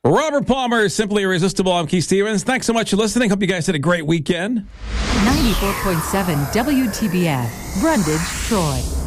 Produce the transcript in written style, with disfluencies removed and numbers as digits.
Robert Palmer, Simply Irresistible. I'm Keith Stevens. Thanks so much for listening. Hope you guys had a great weekend. 94.7 WTBF, Brundage, Troy.